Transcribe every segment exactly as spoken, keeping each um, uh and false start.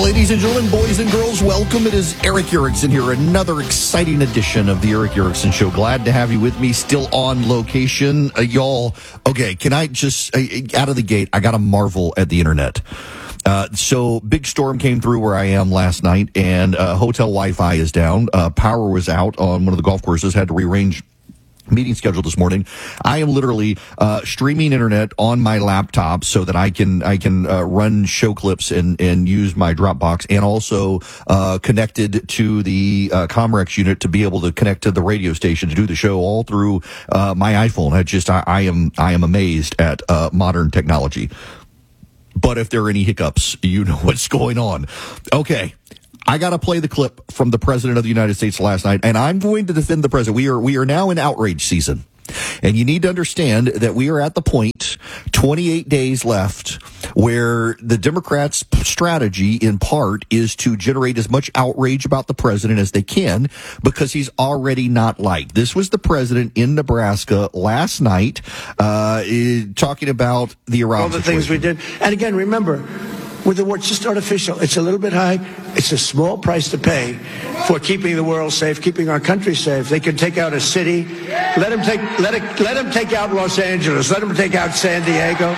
Ladies and gentlemen, boys and girls, welcome. It is Erick Erickson here, another exciting edition of the Erick Erickson Show. Glad to have you with me, still on location. Uh, y'all, okay, can I just, uh, out of the gate, I got to marvel at the internet. Uh, so big storm came through where I am last night, and uh, hotel Wi-Fi is down. Uh, power was out on one of the golf courses, had to rearrange meeting schedule this morning. I am literally uh streaming internet on my laptop so that I can I can uh, run show clips and and use my Dropbox, and also uh connected to the uh, Comrex unit to be able to connect to the radio station to do the show all through uh my iPhone. I just I, I am I am amazed at uh modern technology. But if there are any hiccups, you know what's going on. Okay. I got to play the clip from the President of the United States last night, and I'm going to defend the President. We are we are now in outrage season, and you need to understand that we are at the point, twenty-eight days left, where the Democrats' strategy, in part, is to generate as much outrage about the President as they can, because he's already not liked. This was the President in Nebraska last night, uh, talking about the Iran All the situation. things we did. And again, remember, with the word, it's just artificial. It's a little bit high. It's a small price to pay for keeping the world safe, keeping our country safe. They can take out a city. Let them take, let it, let them take out Los Angeles. Let them take out San Diego.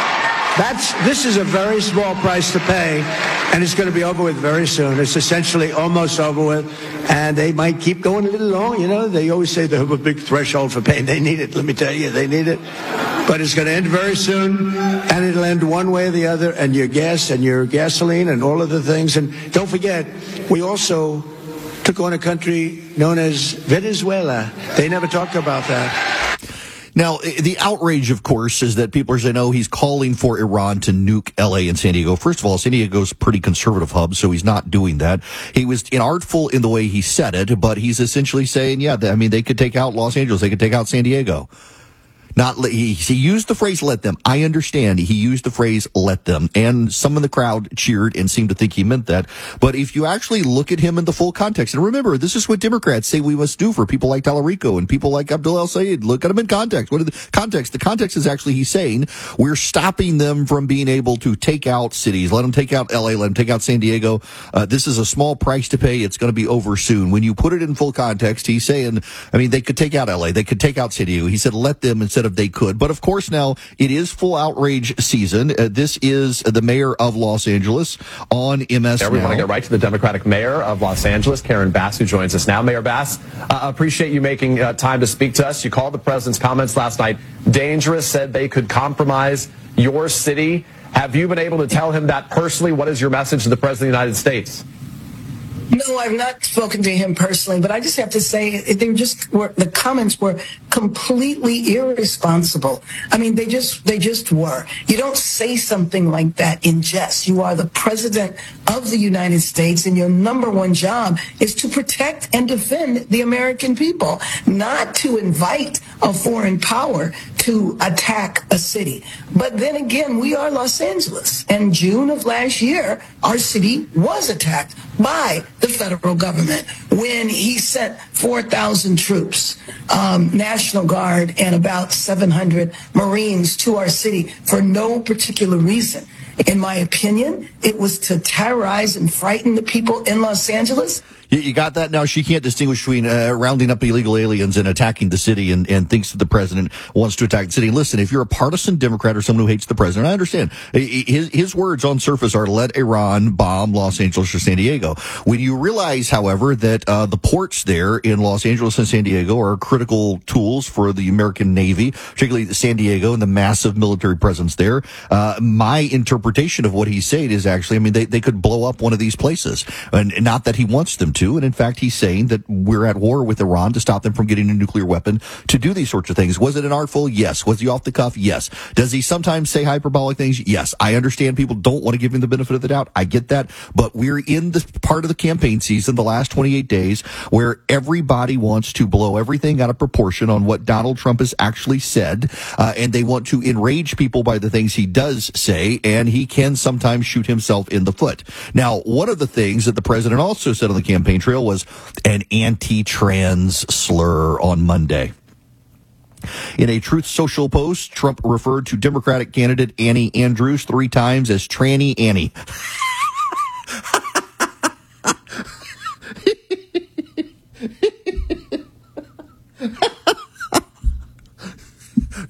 That's, this is a very small price to pay, and it's going to be over with very soon. It's essentially almost over with, and they might keep going a little long. You know, they always say they have a big threshold for pain. They need it. Let me tell you, they need it. But it's going to end very soon, and it'll end one way or the other, and your gas and your gasoline and all of the things. And don't forget, we also took on a country known as Venezuela. They never talk about that. Now, the outrage, of course, is that people are saying, oh, he's calling for Iran to nuke L A and San Diego. First of all, San Diego's a pretty conservative hub, so he's not doing that. He was inartful in the way he said it, but he's essentially saying, yeah, I mean, they could take out Los Angeles, they could take out San Diego. Not he, he used the phrase "let them." I understand he used the phrase "let them," and some in the crowd cheered and seemed to think he meant that. But if you actually look at him in the full context, and remember, this is what Democrats say we must do for people like Tallarico and people like Abdul El Sayed. Look at him in context. What are the context? The context is actually he's saying we're stopping them from being able to take out cities. Let them take out L A. Let them take out San Diego. Uh, this is a small price to pay. It's going to be over soon. When you put it in full context, he's saying, I mean, they could take out L A. They could take out San Diego. He said, let them instead of they could. But of course, now it is full outrage season. Uh, this is the mayor of Los Angeles on M S N. We want to get right to the Democratic mayor of Los Angeles, Karen Bass, who joins us now. Mayor Bass, uh, appreciate you making uh, time to speak to us. You called the president's comments last night dangerous, said they could compromise your city. Have you been able to tell him that personally? What is your message to the president of the United States? No, I've not spoken to him personally, but I just have to say they were just were, the comments were completely irresponsible. I mean, they just they just were. You don't say something like that in jest. You are the president of the United States, and your number one job is to protect and defend the American people, not to invite a foreign power to attack a city. But then again, we are Los Angeles, and June of last year, our city was attacked by the federal government when he sent four thousand troops, um, National Guard, and about seven hundred Marines to our city for no particular reason. In my opinion, it was to terrorize and frighten the people in Los Angeles. You got that? Now, she can't distinguish between uh, rounding up illegal aliens and attacking the city, and, and thinks that the president wants to attack the city. Listen, if you're a partisan Democrat or someone who hates the president, I understand. His, his words on surface are, let Iran bomb Los Angeles or San Diego. When you realize, however, that uh, the ports there in Los Angeles and San Diego are critical tools for the American Navy, particularly San Diego and the massive military presence there, uh, my interpretation of what he's saying is actually, I mean, they, they could blow up one of these places. And not that he wants them to. And in fact, he's saying that we're at war with Iran to stop them from getting a nuclear weapon to do these sorts of things. Was it an artful? Yes. Was he off the cuff? Yes. Does he sometimes say hyperbolic things? Yes. I understand people don't want to give him the benefit of the doubt. I get that. But we're in the part of the campaign season, the last twenty-eight days, where everybody wants to blow everything out of proportion on what Donald Trump has actually said. Uh, and they want to enrage people by the things he does say. And he can sometimes shoot himself in the foot. Now, one of the things that the president also said on the campaign trail was an anti-trans slur on Monday. In a Truth Social post, Trump referred to Democratic candidate Annie Andrews three times as Tranny Annie.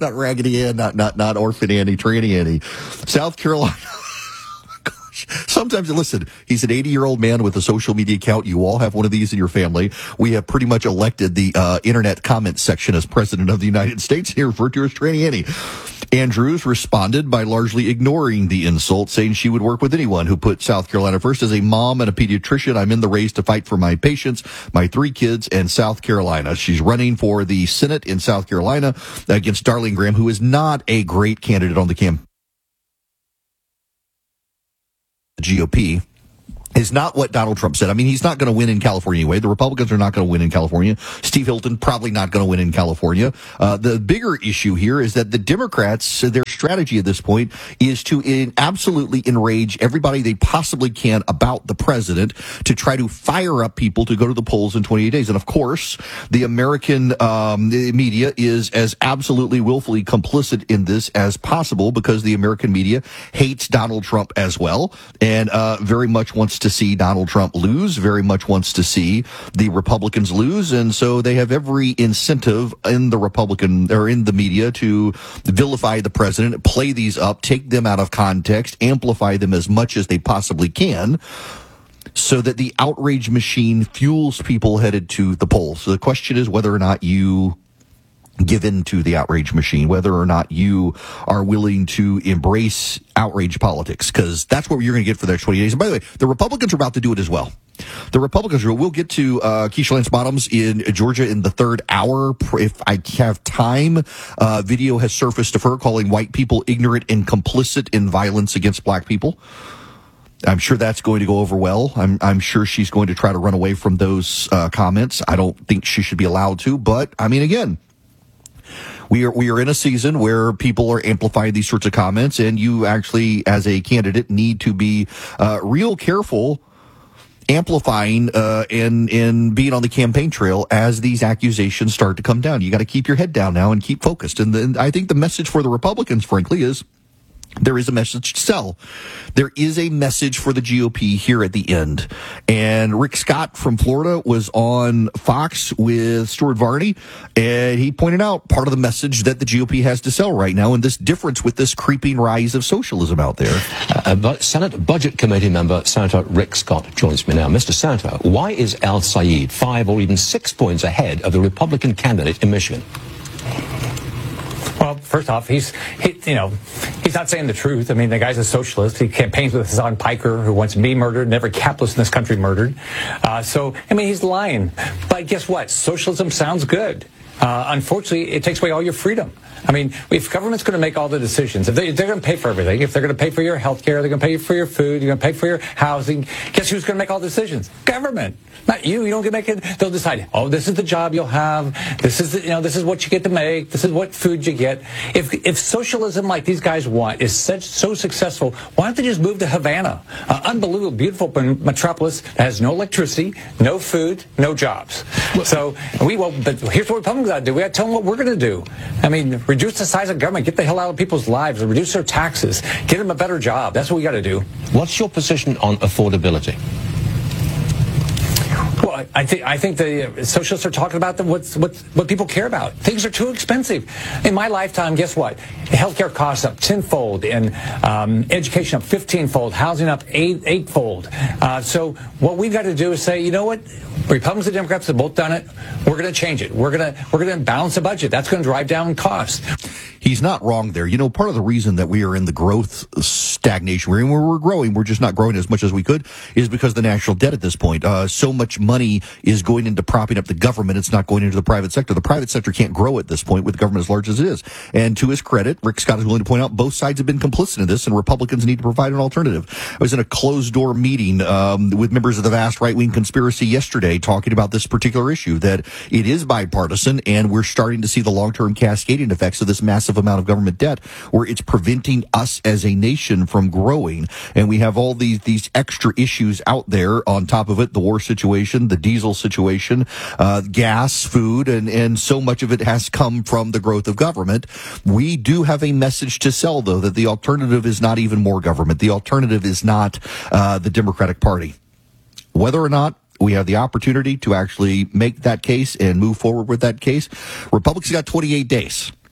not Raggedy Ann, not not not Orphan Annie, Tranny Annie. South Carolina. Sometimes, listen, he's an eighty-year-old man with a social media account. You all have one of these in your family. We have pretty much elected the uh, internet comment section as president of the United States, here referred to as Tranny Annie. Andrews responded by largely ignoring the insult, saying she would work with anyone who put South Carolina first. As a mom and a pediatrician, I'm in the race to fight for my patients, my three kids, and South Carolina. She's running for the Senate in South Carolina against Darlene Graham, who is not a great candidate on the campaign. The G O P is not what Donald Trump said. I mean, he's not going to win in California anyway. The Republicans are not going to win in California. Steve Hilton probably not going to win in California. Uh, the bigger issue here is that the Democrats, their strategy at this point is to in absolutely enrage everybody they possibly can about the president, to try to fire up people to go to the polls in twenty-eight days. And of course, the American um, media is as absolutely willfully complicit in this as possible, because the American media hates Donald Trump as well, and uh, very much wants to see Donald Trump lose, very much wants to see the Republicans lose, and so they have every incentive in the Republican or in the media to vilify the president, play these up, take them out of context, amplify them as much as they possibly can, so that the outrage machine fuels people headed to the polls. So the question is whether or not you give in to the outrage machine, whether or not you are willing to embrace outrage politics, because that's what you're going to get for the next twenty days. And by the way, the Republicans are about to do it as well. The Republicans are, we'll get to uh, Keisha Lance Bottoms in Georgia in the third hour. If I have time, uh, video has surfaced of her calling white people ignorant and complicit in violence against black people. I'm sure that's going to go over well. I'm, I'm sure she's going to try to run away from those uh, comments. I don't think she should be allowed to, but I mean, again, We are we are in a season where people are amplifying these sorts of comments, and you actually, as a candidate, need to be uh, real careful amplifying uh, and and being on the campaign trail as these accusations start to come down. You got to keep your head down now and keep focused. And then I think the message for the Republicans, frankly, is there is a message to sell. There is a message for the G O P here at the end. And Rick Scott from Florida was on Fox with Stuart Varney, and he pointed out part of the message that the G O P has to sell right now, and this difference with this creeping rise of socialism out there. Uh, but Senate Budget Committee member Senator Rick Scott joins me now. Mister Senator, why is Al Sayed five or even six points ahead of the Republican candidate in Michigan? Well, first off, he's, he, you know, he's not saying the truth. I mean, the guy's a socialist. He campaigns with Hassan Piker, who wants me murdered and every capitalist in this country murdered. Uh, so, I mean, he's lying. But guess what? Socialism sounds good. Uh, unfortunately, it takes away all your freedom. I mean, if government's going to make all the decisions, if they, they're going to pay for everything, if they're going to pay for your health care, they're going to pay for your food, you're going to pay for your housing, guess who's going to make all the decisions? Government. Not you. You don't get to make it. They'll decide, oh, this is the job you'll have. This is, the, you know, this is what you get to make. This is what food you get. If if socialism like these guys want is such, so successful, why don't they just move to Havana? Uh, unbelievable, beautiful metropolis that has no electricity, no food, no jobs. So we, well, but here's what Republicans got to do. We got to tell them what we're going to do. I mean, reduce the size of government, get the hell out of people's lives, reduce their taxes, get them a better job. That's what we got to do. What's your position on affordability? Well, I think I think the socialists are talking about the, what's, what what people care about. Things are too expensive. In my lifetime, guess what? Healthcare costs up tenfold, and um, education up fifteenfold, housing up eight eightfold. Uh, so what we've got to do is say, you know what? Republicans and Democrats have both done it. We're going to change it. We're going to we're going to balance the budget. That's going to drive down costs. He's not wrong there. You know, part of the reason that we are in the growth stagnation, we're in where we're growing, we're just not growing as much as we could, is because of the national debt at this point. Uh, so much money is going into propping up the government. It's not going into the private sector. The private sector can't grow at this point with the government as large as it is. And to his credit, Rick Scott is willing to point out both sides have been complicit in this, and Republicans need to provide an alternative. I was in a closed-door meeting um, with members of the vast right-wing conspiracy yesterday talking about this particular issue, that it is bipartisan, and we're starting to see the long-term cascading effects of this massive amount of government debt, where it's preventing us as a nation from growing. And we have all these these extra issues out there on top of it: the war situation, the diesel situation, uh, gas, food, and and so much of it has come from the growth of government. We do have a message to sell, though, that the alternative is not even more government. The alternative is not uh, the Democratic Party. Whether or not we have the opportunity to actually make that case and move forward with that case, Republicans got twenty-eight days.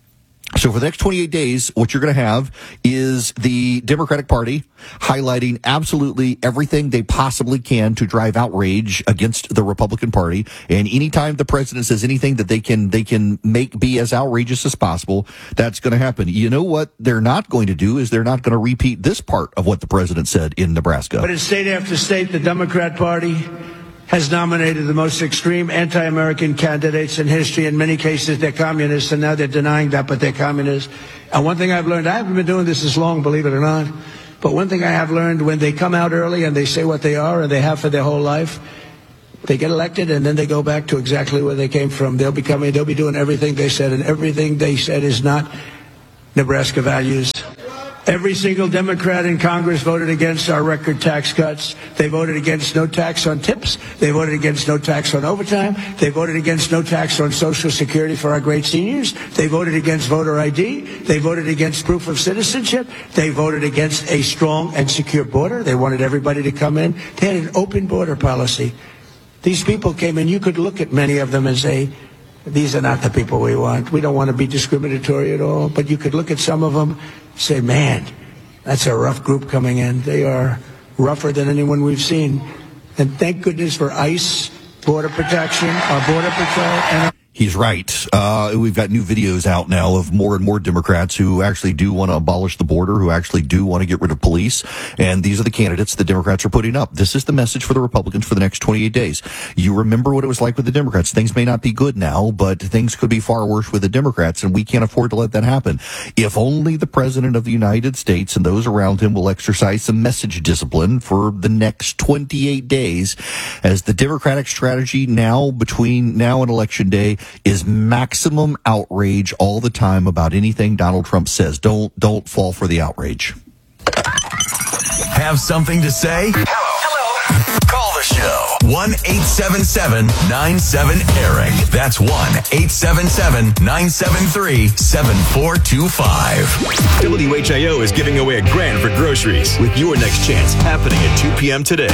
So for the next twenty-eight days, what you're going to have is the Democratic Party highlighting absolutely everything they possibly can to drive outrage against the Republican Party. And anytime the president says anything that they can they can make be as outrageous as possible, that's going to happen. You know what they're not going to do is they're not going to repeat this part of what the president said in Nebraska. But in state after state, the Democrat Party has nominated the most extreme anti-American candidates in history. In many cases, they're communists, and now they're denying that, but they're communists. And one thing I've learned, I haven't been doing this as long, believe it or not, but one thing I have learned, when they come out early and they say what they are and they have for their whole life, they get elected and then they go back to exactly where they came from. They'll be coming, they'll be doing everything they said, and everything they said is not Nebraska values. Every single Democrat in Congress voted against our record tax cuts. They voted against no tax on tips. They voted against no tax on overtime. They voted against no tax on Social Security for our great seniors. They voted against voter I D. They voted against proof of citizenship. They voted against a strong and secure border. They wanted everybody to come in. They had an open border policy. These people came in. You could look at many of them and say, these are not the people we want. We don't want to be discriminatory at all. But you could look at some of them, say, man, that's a rough group coming in. They are rougher than anyone we've seen. And thank goodness for ICE, Border Protection, our Border Patrol, and our He's right. Uh, we've got new videos out now of more and more Democrats who actually do want to abolish the border, who actually do want to get rid of police. And these are the candidates the Democrats are putting up. This is the message for the Republicans for the next twenty-eight days. You remember what it was like with the Democrats. Things may not be good now, but things could be far worse with the Democrats, and we can't afford to let that happen. If only the President of the United States and those around him will exercise some message discipline for the next twenty-eight days, as the Democratic strategy now between now and Election Day is maximum outrage all the time about anything Donald Trump says. Don't don't fall for the outrage. Have something to say? Hello. Hello. Call the show. one eight seven seven nine seven Eric. That's one eight seven seven nine seven three seven four two five. W H I O is giving away a grand for groceries with your next chance happening at two p.m. today.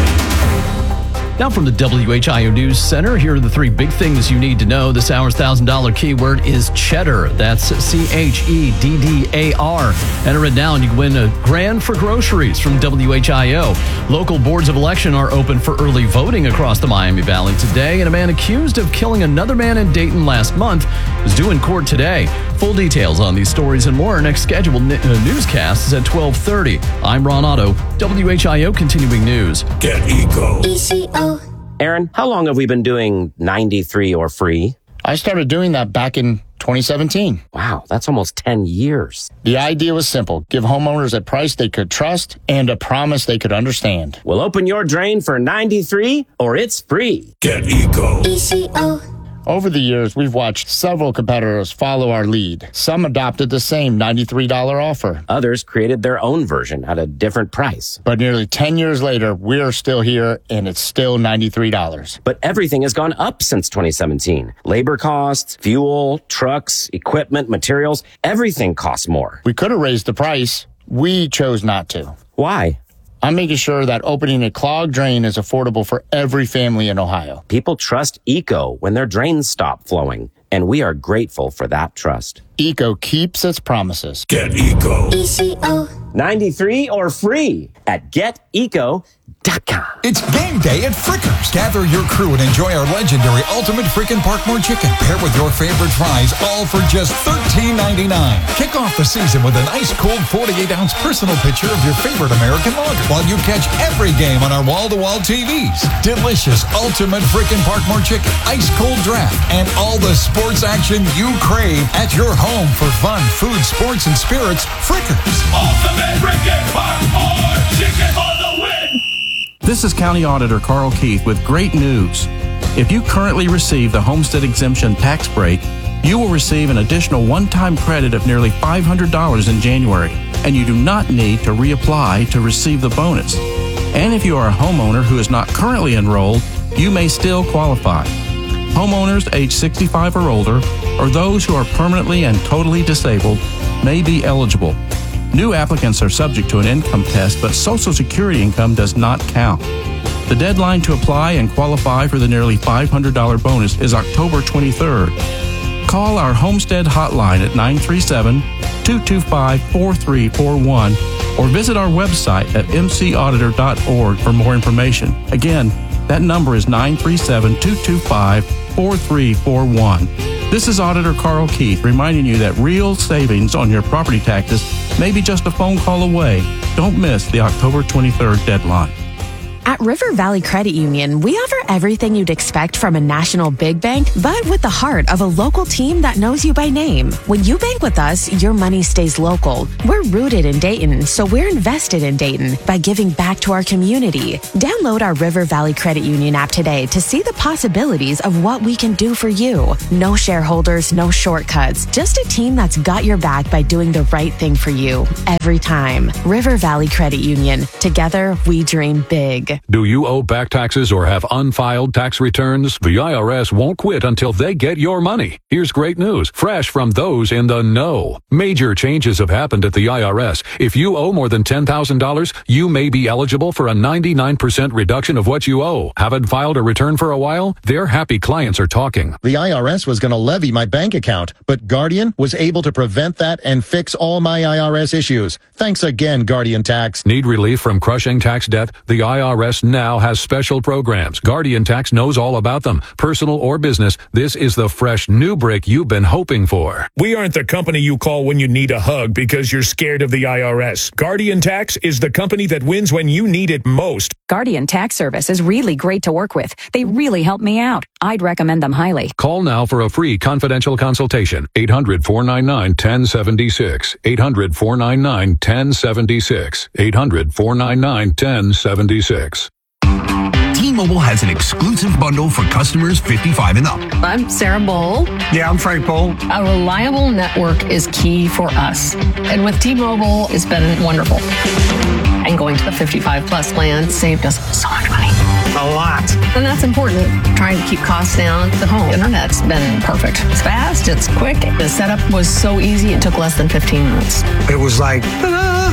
Now from the W H I O News Center, here are the three big things you need to know. This hour's one thousand dollars keyword is cheddar. That's C H E D D A R. Enter it now and you can win a grand for groceries from W H I O. Local boards of election are open for early voting across the Miami Valley today, and a man accused of killing another man in Dayton last month is due in court today. Full details on these stories and more. Our next scheduled newscast is at twelve thirty. I'm Ron Otto, W H I O Continuing News. Get Eco. E C O. Aaron, how long have we been doing ninety-three or free? I started doing that back in twenty seventeen. Wow, that's almost ten years. The idea was simple. Give homeowners a price they could trust and a promise they could understand. Well, open your drain for ninety-three or it's free. Get Eco. E C O. Over the years, we've watched several competitors follow our lead. Some adopted the same ninety-three dollars offer. Others created their own version at a different price. But nearly ten years later, we're still here, and it's still ninety-three dollars. But everything has gone up since twenty seventeen. Labor costs, fuel, trucks, equipment, materials, everything costs more. We could have raised the price. We chose not to. Why? I'm making sure that opening a clogged drain is affordable for every family in Ohio. People trust Eco when their drains stop flowing, and we are grateful for that trust. Eco keeps its promises. Get Eco. E C O. ninety-three or free at get eco dot com. It's game day at Frickers. Gather your crew and enjoy our legendary Ultimate Frickin' Parkmore Chicken, paired with your favorite fries, all for just thirteen ninety-nine. Kick off the season with an ice-cold forty-eight ounce personal picture of your favorite American lager, while you catch every game on our wall-to-wall T Vs. Delicious Ultimate Frickin' Parkmore Chicken, ice-cold draft, and all the sports action you crave at your home for fun, food, sports, and spirits. Frickers. Ultimate Frickin' Parkmore Chicken for the win. This is County Auditor Carl Keith with great news. If you currently receive the Homestead Exemption tax break, you will receive an additional one-time credit of nearly five hundred dollars in January, and you do not need to reapply to receive the bonus. And if you are a homeowner who is not currently enrolled, you may still qualify. Homeowners age sixty-five or older, or those who are permanently and totally disabled, may be eligible. New applicants are subject to an income test, but Social Security income does not count. The deadline to apply and qualify for the nearly five hundred dollars bonus is October twenty-third. Call our Homestead hotline at nine three seven, two two five, four three four one or visit our website at m c auditor dot org for more information. Again, that number is nine three seven, two two five, four three four one. This is Auditor Carl Keith reminding you that real savings on your property taxes may be just a phone call away. Don't miss the October twenty-third deadline. At River Valley Credit Union, we offer everything you'd expect from a national big bank, but with the heart of a local team that knows you by name. When you bank with us, your money stays local. We're rooted in Dayton, so we're invested in Dayton by giving back to our community. Download our River Valley Credit Union app today to see the possibilities of what we can do for you. No shareholders, no shortcuts, just a team that's got your back by doing the right thing for you every time. River Valley Credit Union. Together, we dream big. Do you owe back taxes or have unfiled tax returns? The I R S won't quit until they get your money. Here's great news, fresh from those in the know. Major changes have happened at the I R S. If you owe more than ten thousand dollars, you may be eligible for a ninety-nine percent reduction of what you owe. Haven't filed a return for a while? Their happy clients are talking. The I R S was going to levy my bank account, but Guardian was able to prevent that and fix all my I R S issues. Thanks again, Guardian Tax. Need relief from crushing tax debt? The I R S now has special programs. Guardian Tax knows all about them. Personal or business, this is the fresh new break you've been hoping for. We aren't the company you call when you need a hug because you're scared of the I R S. Guardian Tax is the company that wins when you need it most. Guardian Tax Service is really great to work with. They really help me out. I'd recommend them highly. Call now for a free confidential consultation. eight hundred, four nine nine, one oh seven six. eight hundred, four nine nine, one oh seven six. eight hundred, four nine nine, one oh seven six. T-Mobile has an exclusive bundle for customers fifty-five and up. I'm Sarah Bowl. Yeah, I'm Frank Bowl. A reliable network is key for us. And with T-Mobile, it's been wonderful. And going to the fifty-five plus plan saved us so much money. A lot. And that's important. Trying to keep costs down. The home internet's been perfect. It's fast, it's quick. The setup was so easy, it took less than fifteen minutes. It was like, ta-da!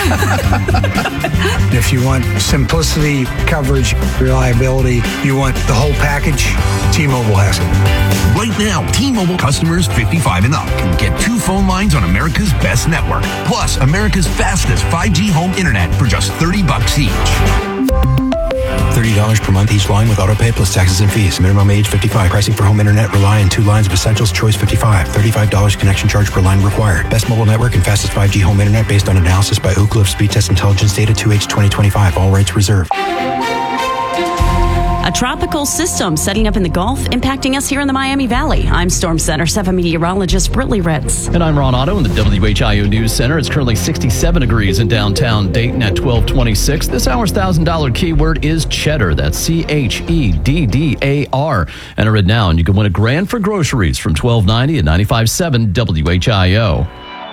If you want simplicity, coverage, reliability, you want the whole package, T-Mobile has it. Right now, T-Mobile customers fifty-five and up can get two phone lines on America's best network, plus America's fastest five G home internet for just thirty bucks each. thirty dollars per month each line with auto pay plus taxes and fees. Minimum age fifty-five. Pricing for home internet rely on two lines of Essentials Choice fifty-five. thirty-five dollars connection charge per line required. Best mobile network and fastest five G home internet based on analysis by Ookla Speed Test Intelligence Data two H twenty twenty-five. All rates reserved. A tropical system setting up in the Gulf, impacting us here in the Miami Valley. I'm Storm Center seven meteorologist Brittany Ritz. And I'm Ron Otto in the W H I O News Center. It's currently sixty-seven degrees in downtown Dayton at twelve twenty-six. This hour's one thousand dollars keyword is cheddar. That's C H E D D A R. Enter it now and you can win a grand for groceries from twelve ninety and ninety-five point seven W H I O.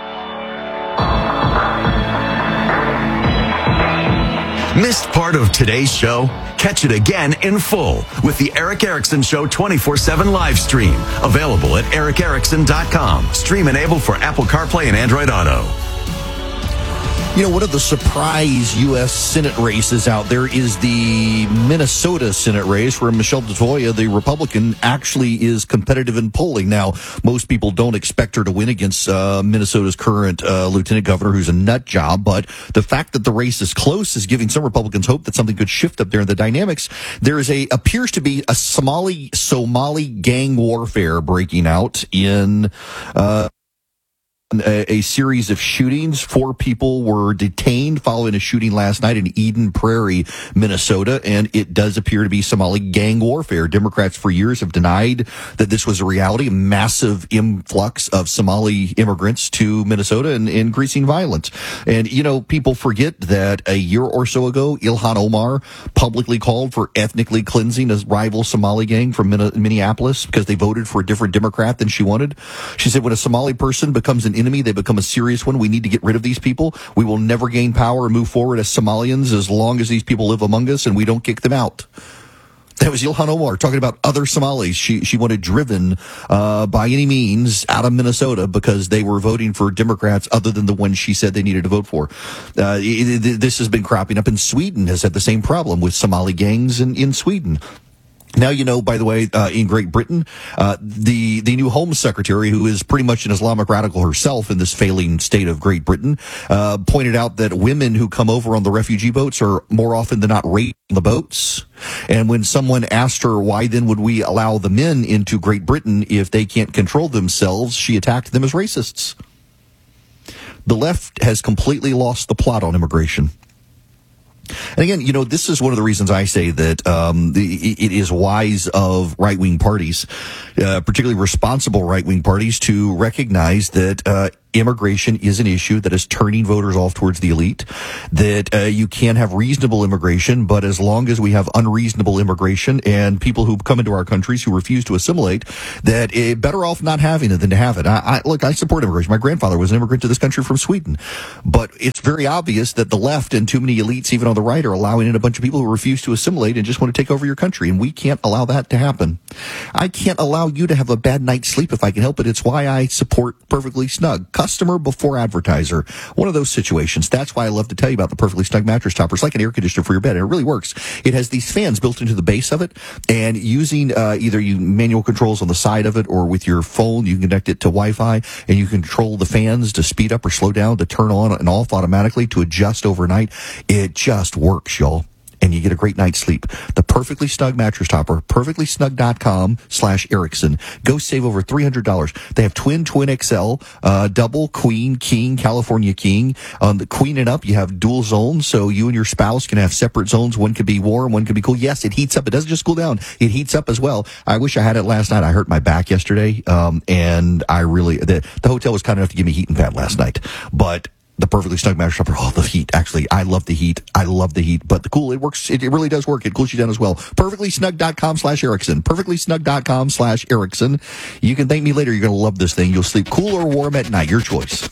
Missed part of today's show? Catch it again in full with the Eric Erickson Show twenty-four seven live stream. Available at eric erickson dot com. Stream enabled for Apple CarPlay and Android Auto. You know, one of the surprise U S Senate races out there is the Minnesota Senate race where Michelle DeToya, the Republican, actually is competitive in polling. Now, most people don't expect her to win against uh, Minnesota's current uh, lieutenant governor, who's a nut job, but the fact that the race is close is giving some Republicans hope that something could shift up there in the dynamics. There is a, appears to be a Somali, Somali gang warfare breaking out in, uh, A, a series of shootings. Four people were detained following a shooting last night in Eden Prairie, Minnesota, and it does appear to be Somali gang warfare. Democrats for years have denied that this was a reality. A massive influx of Somali immigrants to Minnesota and increasing violence. And, you know, people forget that a year or so ago, Ilhan Omar publicly called for ethnically cleansing a rival Somali gang from Minneapolis because they voted for a different Democrat than she wanted. She said, when a Somali person becomes an enemy, they become a serious one. We need to get rid of these people. We will never gain power and move forward as Somalians as long as these people live among us and we don't kick them out. That was Ilhan Omar talking about other Somalis. She she wanted driven uh, by any means out of Minnesota because they were voting for Democrats other than the ones she said they needed to vote for. Uh, it, it, this has been cropping up, and Sweden has had the same problem with Somali gangs in, in Sweden. Now, you know, by the way, uh, in Great Britain, uh, the, the new Home Secretary, who is pretty much an Islamic radical herself in this failing state of Great Britain, uh, pointed out that women who come over on the refugee boats are more often than not raped on the boats. And when someone asked her why then would we allow the men into Great Britain if they can't control themselves, she attacked them as racists. The left has completely lost the plot on immigration. And again, you know, this is one of the reasons I say that um, the, it is wise of right-wing parties, uh, particularly responsible right-wing parties, to recognize that uh, immigration is an issue that is turning voters off towards the elite, that uh, you can have reasonable immigration, but as long as we have unreasonable immigration and people who come into our countries who refuse to assimilate, that it better off not having it than to have it. I, I look, I support immigration. My grandfather was an immigrant to this country from Sweden, but it's very obvious that the left and too many elites, even on the right, are allowing in a bunch of people who refuse to assimilate and just want to take over your country, and we can't allow that to happen. I can't allow you to have a bad night's sleep if I can help it. It's why I support Perfectly Snug. Customer before advertiser. One of those situations. That's why I love to tell you about the Perfectly Snug mattress topper. It's like an air conditioner for your bed, and it really works. It has these fans built into the base of it, and using uh, either you manual controls on the side of it or with your phone, you can connect it to Wi-Fi, and you control the fans to speed up or slow down, to turn on and off automatically, to adjust overnight. It just works, y'all. And you get a great night's sleep. The Perfectly Snug mattress topper, perfectly snug dot com slash Erickson. Go save over three hundred dollars. They have twin, twin X L, uh, double, queen, king, California king. On the queen and up, you have dual zones, so you and your spouse can have separate zones. One could be warm, one could be cool. Yes, it heats up. It doesn't just cool down. It heats up as well. I wish I had it last night. I hurt my back yesterday, um, and I really, the, the hotel was kind enough to give me heat and pad last night. But the Perfectly Snug mattress topper, oh, the heat. Actually, I love the heat. I love the heat. But the cool, it works. It, it really does work. It cools you down as well. perfectly snug dot com slash Erickson. perfectly snug dot com slash Erickson. You can thank me later. You're going to love this thing. You'll sleep cool or warm at night. Your choice.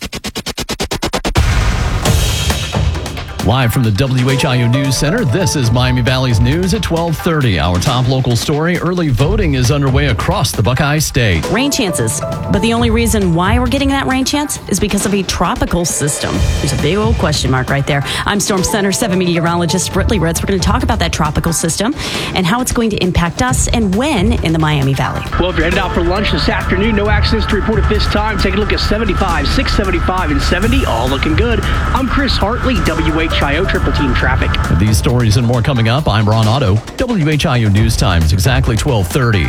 Live from the W H I O News Center, this is Miami Valley's News at twelve thirty. Our top local story, early voting is underway across the Buckeye State. Rain chances. But the only reason why we're getting that rain chance is because of a tropical system. There's a big old question mark right there. I'm Storm Center seven meteorologist Britley Ritz. We're going to talk about that tropical system and how it's going to impact us and when in the Miami Valley. Well, if you're headed out for lunch this afternoon, no accidents to report at this time. Take a look at seventy-five, six seventy-five, and seventy. All looking good. I'm Chris Hartley, W H I O Triple Team Traffic. These stories and more coming up. I'm Ron Otto. W H I O News Time is exactly twelve thirty.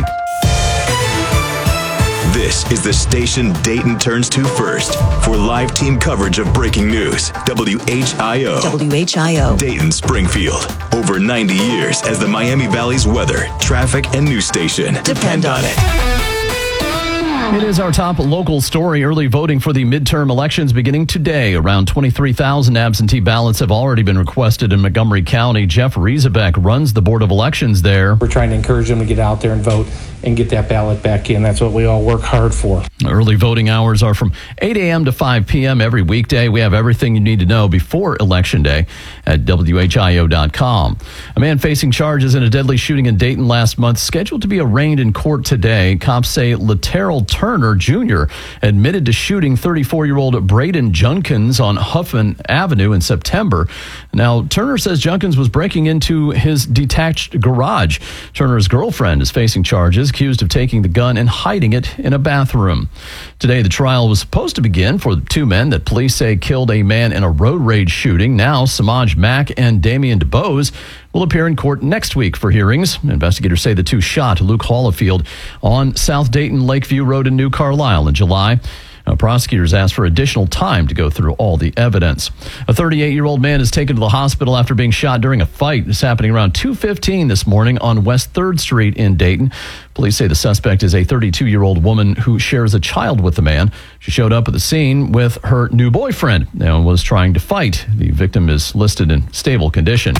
This is the station Dayton turns to first for live team coverage of breaking news. W H I O. W H I O. Dayton, Springfield. Over ninety years as the Miami Valley's weather, traffic, and news station. Depend on it. It is our top local story. Early voting for the midterm elections beginning today. Around twenty-three thousand absentee ballots have already been requested in Montgomery County. Jeff Riesebeck runs the Board of Elections there. We're trying to encourage them to get out there and vote and get that ballot back in. That's what we all work hard for. Early voting hours are from eight a.m. to five p.m. every weekday. We have everything you need to know before Election Day at W H I O dot com. A man facing charges in a deadly shooting in Dayton last month scheduled to be arraigned in court today. Cops say Laterrell Turner Junior admitted to shooting thirty-four-year-old Braden Junkins on Huffman Avenue in September. Now, Turner says Junkins was breaking into his detached garage. Turner's girlfriend is facing charges, accused of taking the gun and hiding it in a bathroom. Today, the trial was supposed to begin for the two men that police say killed a man in a road rage shooting. Now, Samaj Mack and Damian DeBose will appear in court next week for hearings. Investigators say the two shot Luke Hollifield on South Dayton Lakeview Road in New Carlisle in July. Now, prosecutors asked for additional time to go through all the evidence. A thirty-eight-year-old man is taken to the hospital after being shot during a fight. It's happening around two fifteen this morning on West third Street in Dayton. Police say the suspect is a thirty-two-year-old woman who shares a child with the man. She showed up at the scene with her new boyfriend and was trying to fight. The victim is listed in stable condition.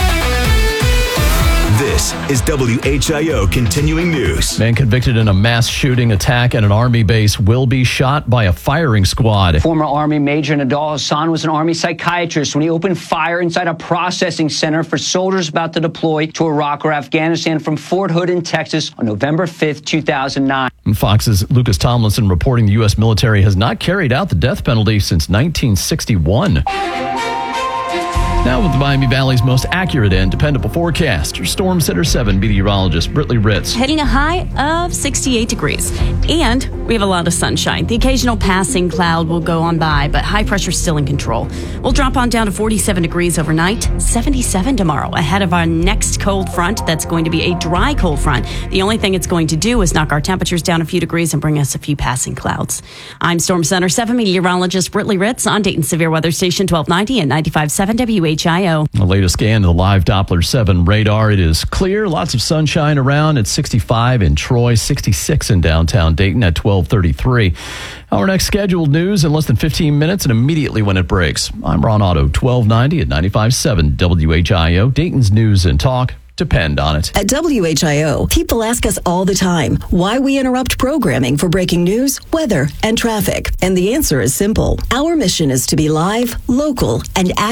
This is W H I O Continuing News. Man convicted in a mass shooting attack at an Army base will be shot by a firing squad. Former Army Major Nadal Hassan was an Army psychiatrist when he opened fire inside a processing center for soldiers about to deploy to Iraq or Afghanistan from Fort Hood in Texas on November fifth, two thousand nine. Fox's Lucas Tomlinson reporting the U S military has not carried out the death penalty since nineteen sixty-one. Now with the Miami Valley's most accurate and dependable forecast, your Storm Center seven meteorologist, Brittany Ritz. Hitting a high of sixty-eight degrees. And we have a lot of sunshine. The occasional passing cloud will go on by, but high pressure still in control. We'll drop on down to forty-seven degrees overnight, seventy-seven tomorrow, ahead of our next cold front. That's going to be a dry cold front. The only thing it's going to do is knock our temperatures down a few degrees and bring us a few passing clouds. I'm Storm Center seven meteorologist Brittany Ritz on Dayton Severe Weather Station twelve ninety and ninety-five point seven W H I O. The latest scan of the live Doppler seven radar. It is clear. Lots of sunshine around. It's sixty-five in Troy, sixty-six in downtown Dayton at twelve thirty-three. Our next scheduled news in less than fifteen minutes and immediately when it breaks. I'm Ron Otto, twelve ninety at ninety-five point seven W H I O. Dayton's News and Talk. Depend on it. At W H I O, people ask us all the time why we interrupt programming for breaking news, weather, and traffic. And the answer is simple. Our mission is to be live, local, and accurate.